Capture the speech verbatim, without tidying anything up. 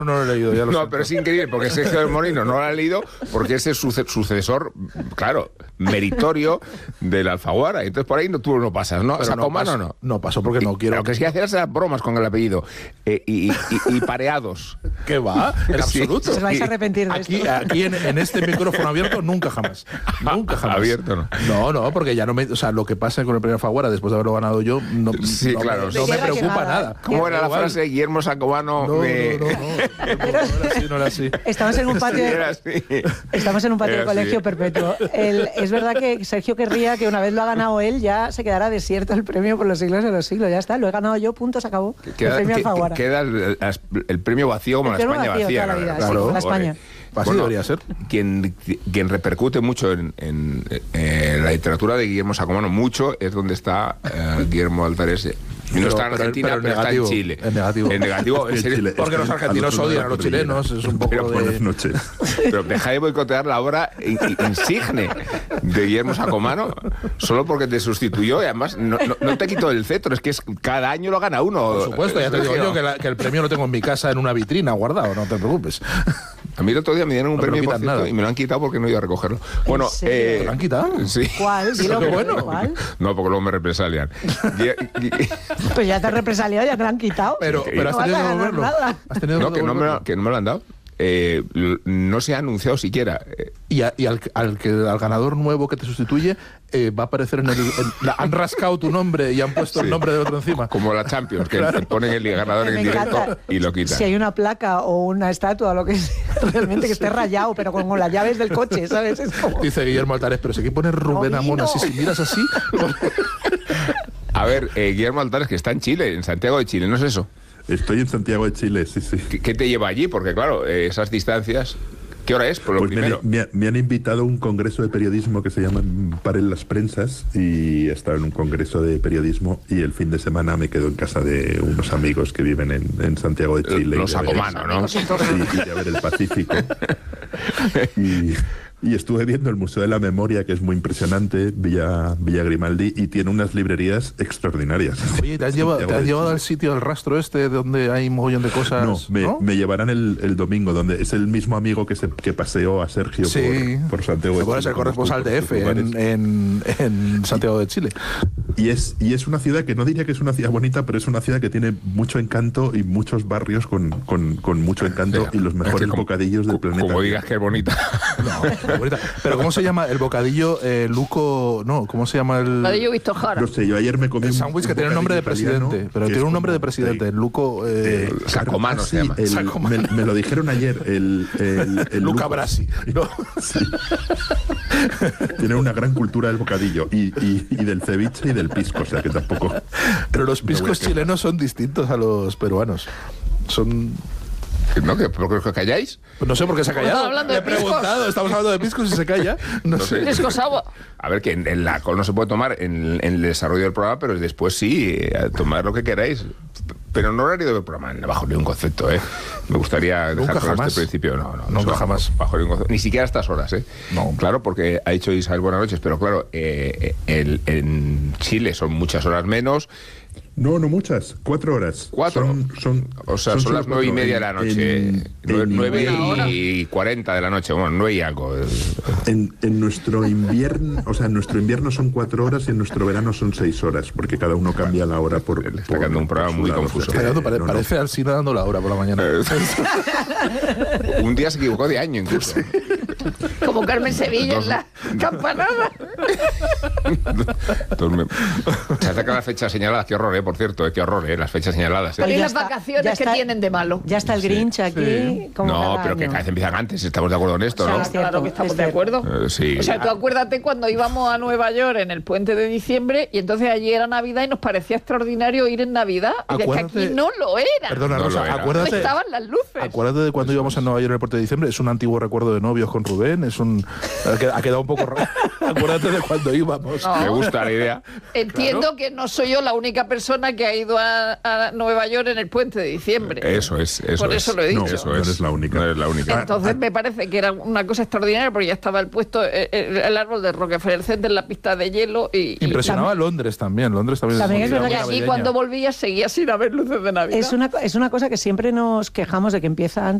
No lo he leído, ya lo No, sé. pero es increíble, porque Sergio del Molino no lo ha leído porque es el suce- sucesor, claro, meritorio del Alfaguara. Entonces por ahí no, tú no pasas, ¿no? Pero Sacomano no, no. no pasó porque no quiero. Lo que sí hacías eran bromas con el apellido. Eh, y, y, y pareados. ¿Qué va? En Sí. absoluto. Os vais a arrepentir de Aquí, esto. aquí en, en este micrófono abierto, nunca jamás. Nunca jamás. Abierto, ¿no? No, no, porque ya no me. O sea, lo que pasa con el premio Alfaguara después de haberlo ganado yo, no, Sí, no, claro. no De me guerra que preocupa nada. nada. ¿Cómo era la Igual. frase? Guillermo Sacomano. No, me- no, no, no, no, no era así, no era así. Estamos en un patio, Era así. estamos en un patio de Era así. colegio perpetuo. El- es verdad que Sergio querría que una vez lo ha ganado él, ya se quedará desierto el premio por los siglos de los siglos. Ya está, lo he ganado yo, punto, se acabó. el Queda, premio que- Alfaguara. queda el, el premio vacío como El la premio España vacío vacía. toda la vida, ¿no? sí, como la España. Así debería ser. Quien, quien repercute mucho en, en, en la literatura de Guillermo Sacomano, mucho, es donde está eh, Guillermo Altares. Y no Pero- está en pero- Argentina, pero pero, en está negativo, en Chile. en negativo. En negativo, en En serio. Chile. Porque los Está al argentinos otro lado de odian la a los cordillera. chilenos, es un Pero poco Buenas de... noches. Pero deja de boicotear la obra in- in- insigne de Guillermo Sacomano solo porque te sustituyó y además no, no, no te quitó el cetro, es que es, cada año lo gana uno. Por supuesto, ya te digo Sergio. yo que, la- que el premio lo tengo en mi casa en una vitrina guardado, no te preocupes. A mí el otro día me dieron un No me lo premio, por quitan cierto, nada. y me lo han quitado porque no iba a recogerlo. Bueno, serio? eh, ¿Te lo han quitado? Sí. ¿Cuál? Dilo, Qué pero bueno. ¿cuál? No, porque luego me represalian. Gui- Gui- Pues ya te has represaliado, ya te lo han quitado. Pero, pero has No vas tenido a que ganar devolverlo. nada. Has tenido no, que no, me, devolverlo. lo- que no me lo han dado. Eh, l- no se ha anunciado siquiera. Eh, Y, a- y al, al, que, al ganador nuevo que te sustituye eh, va a aparecer en el... en la- han rascado tu nombre y han puesto el Sí. nombre de otro encima. como la Champions, que Claro. ponen el ganador en Me el directo encanta. y lo quitan. Si hay una placa o una estatua o lo que sea, realmente que esté rayado, pero con, con las llaves del coche, ¿sabes? Es como... Dice Guillermo Altares, pero si aquí pone Rubén Amón Robino. así, si miras así... A ver, eh, Guillermo Altares, que está en Chile, en Santiago de Chile, ¿no es eso? Estoy en Santiago de Chile, sí, sí. ¿Qué, qué te lleva allí? Porque claro, eh, esas distancias... ¿Qué hora es? Por lo Pues me, primero. han- me ha- me han invitado a un congreso de periodismo que se llama Paren las Prensas y he estado en un congreso de periodismo y el fin de semana me quedo en casa de unos amigos que viven en, en Santiago de Chile. Los y a ver- Sacomano, ¿no? Sí, y a ver el Pacífico. Y, y estuve viendo el Museo de la Memoria, que es muy impresionante, Villa, Villa Grimaldi, y tiene unas librerías extraordinarias. Oye, ¿te has llevado, te Santiago has de llevado Chile. al sitio, al rastro este, donde hay un mogollón de cosas? No, me, ¿no? me llevarán el, el domingo, donde es el mismo amigo que, se, que paseó a Sergio Sí. por, por Santiago de Bueno, es Chile. el corresponsal de Conozco F por en, lugares. en, en Santiago de Chile. Y es, y es una ciudad que no diría que es una ciudad bonita, pero es una ciudad que tiene mucho encanto y muchos barrios con, con, con mucho encanto Sí, y los es que mejores como- bocadillos del planeta. Como digas que es bonita. No, qué bonita. Pero ¿cómo se llama el bocadillo eh, Luco? No, ¿cómo se llama el...? Bocadillo Víctor Jara. No sé, yo ayer me comí El un- sándwich que un tiene el nombre de bocadillo italiano presidente, pero que tiene es un nombre de como- presidente. El Luco... Eh, Eh, Sacomano ah, se llama. el- Sacomano. Me, me lo dijeron ayer, el, el, el Luca Luco. Brasi. ¿no? Sí. Tiene una gran cultura del bocadillo y, y, y del ceviche y del pisco, o sea que tampoco... Pero los Me voy a piscos quedar. chilenos son distintos a los peruanos. Son... ¿No? ¿Que, ¿Por qué os calláis? Pues no sé por qué se ha Estamos callado. hablando Le he de piscos. preguntado, estamos hablando de piscos y se calla. No, No sé. sé. Pisco sour. A ver, que en, en la alcohol no se puede tomar en, en el desarrollo del programa, pero después sí, eh, tomar lo que queráis. Pero en horario del programa, bajo ningún concepto, ¿eh? Me gustaría dejar Nunca claro jamás. este principio. No, no, Nunca no, jamás. Bajo ningún concepto. Ni siquiera a estas horas, ¿eh? No. Claro, porque ha dicho Isabel buenas noches, pero claro, eh, el- en Chile son muchas horas menos. No, no muchas, cuatro horas. ¿Cuatro? Son, son, O sea, son, solo las nueve y cuatro. media de la En- noche. en- Nue- en nueve Buena y cuarenta de la noche. Bueno, nueve y algo. En, en nuestro invierno, o sea, en nuestro invierno son cuatro horas y en nuestro verano son seis horas, porque cada uno cambia la hora por. Le está por- quedando un programa por su muy lado, confuso. o sea que, Está dando- pare- no, no. parece Alsina dando la hora por la mañana. Un día se equivocó de año incluso. Como Carmen Sevilla en la campanada. Entonces me- Se acercan las fechas señaladas. Qué horror, ¿eh? Por cierto, eh, qué horror, ¿eh? Las fechas señaladas. ¿eh? Pero ¿y ya las está, vacaciones ya que está. tienen de malo? Ya está el Grinch aquí. Sí. Como No, cada pero que año. cada vez empiezan antes. Estamos de acuerdo en esto, ¿no? O sea, Claro que es estamos de cierto. acuerdo. Eh, sí. O sea, tú acuérdate cuando íbamos a Nueva York en el puente de diciembre y entonces allí era Navidad y nos parecía extraordinario ir en Navidad. Y es que Acuérdate- aquí no lo era. Perdona, No Rosa, lo era. No acuérdate... estaban las luces. Acuérdate de cuando íbamos a Nueva York en el puente de diciembre. Es un antiguo recuerdo de novios con Rubén. Es un... Ha qued- ha quedado un poco raro. Acuérdate de cuando íbamos. gusta, No. me gusta la idea. Entiendo Claro. que no soy yo la única persona que ha ido a, a Nueva York en el puente de diciembre. Eso es, eso Por es. eso lo he dicho. No, Eso no es. eres la única. No eres la única. Entonces me parece que era una cosa extraordinaria porque ya estaba el puesto el, el- el árbol de Rockefeller Center en la pista de hielo y, y- Impresionaba a Londres también. Londres también, También es muy verdad y que allí navideña. cuando volvía seguía sin haber luces de Navidad. Es una, es una cosa que siempre nos quejamos de que empieza